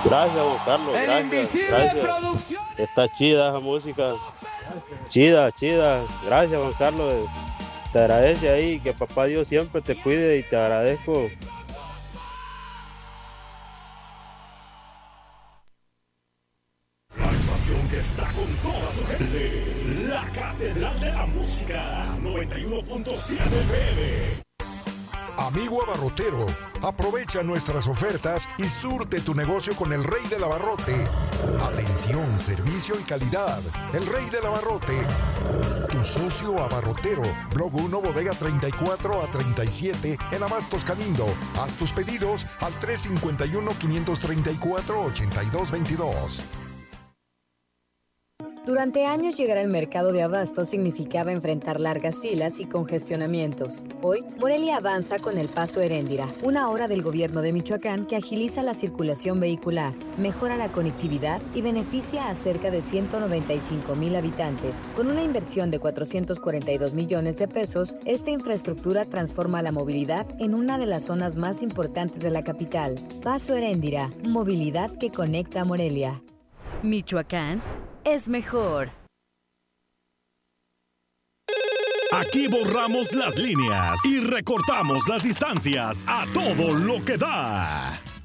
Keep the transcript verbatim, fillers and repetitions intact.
Gracias, Juan Carlos, El gracias, Invisible gracias. Producciones. Está chida esa música. Chida, chida. Gracias, Juan Carlos. Te agradece ahí, que papá Dios siempre te cuide y te agradezco. La estación que está con toda su gente. La Catedral de la Música. noventa y uno punto siete F M. Amigo abarrotero, aprovecha nuestras ofertas y surte tu negocio con el Rey del Abarrote. Atención, servicio y calidad. El Rey del Abarrote. Tu socio abarrotero. Blog uno, bodega treinta y cuatro a treinta y siete en Abastos Canindo. Haz tus pedidos al tres cinco uno, cinco tres cuatro, ocho dos dos dos. Durante años llegar al mercado de abastos significaba enfrentar largas filas y congestionamientos. Hoy, Morelia avanza con el Paso Heréndira, una obra del gobierno de Michoacán que agiliza la circulación vehicular, mejora la conectividad y beneficia a cerca de ciento noventa y cinco mil habitantes. Con una inversión de cuatrocientos cuarenta y dos millones de pesos, esta infraestructura transforma la movilidad en una de las zonas más importantes de la capital. Paso Heréndira, movilidad que conecta a Morelia. Michoacán es mejor. Aquí borramos las líneas y recortamos las distancias a todo lo que da.